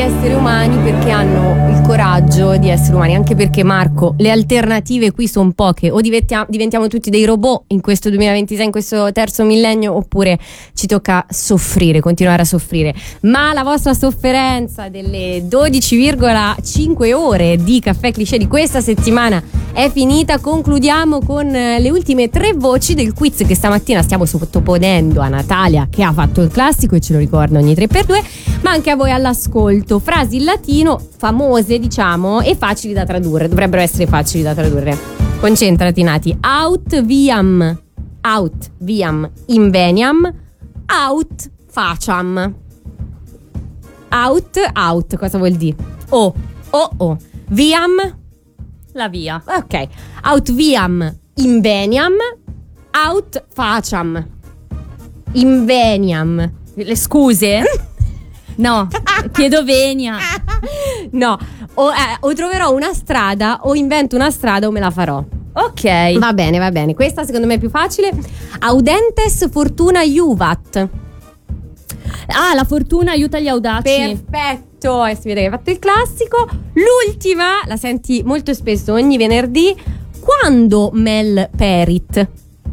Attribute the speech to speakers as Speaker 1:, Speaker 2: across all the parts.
Speaker 1: essere umani perché hanno il coraggio di essere umani, anche perché, Marco, le alternative qui sono poche: o diventiamo tutti dei robot in questo 2026, in questo terzo millennio, oppure ci tocca soffrire, continuare a soffrire. Ma la vostra sofferenza delle 12,5 ore di Caffè Cliché di questa settimana è finita. Concludiamo con le ultime 3 voci del quiz che stamattina stiamo sottoponendo a Natalia, che ha fatto il classico e ce lo ricorda ogni 3x2, ma anche a voi all'ascolto. Frasi in latino famose, diciamo, e facili da tradurre. Dovrebbero essere facili da tradurre. Concentrati, Nati. Aut viam inveniam, aut faciam. Out, cosa vuol dire? Oh. Viam,
Speaker 2: la via.
Speaker 1: ok. Aut viam inveniam, aut faciam. Inveniam.
Speaker 2: Le scuse? No, chiedo venia.
Speaker 1: No, o troverò una strada, o invento una strada, o me la farò.
Speaker 2: Ok.
Speaker 1: Va bene. Questa secondo me è più facile. Audentes fortuna iuvat.
Speaker 2: Ah, la fortuna aiuta gli audaci.
Speaker 1: Perfetto, e si vede che hai fatto il classico. L'ultima la senti molto spesso ogni venerdì. Quando Mel perit?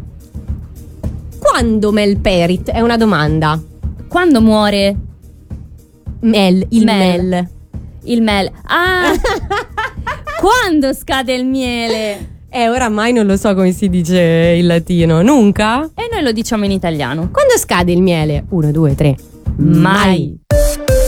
Speaker 1: Quando Mel perit? È una domanda.
Speaker 2: Quando muore?
Speaker 1: Il mel.
Speaker 2: Il mel. Ah! Quando scade il miele?
Speaker 1: Oramai non lo so come si dice in latino. Nunca?
Speaker 2: E noi lo diciamo in italiano.
Speaker 1: Quando scade il miele? 1, 2, 3.
Speaker 2: Mai.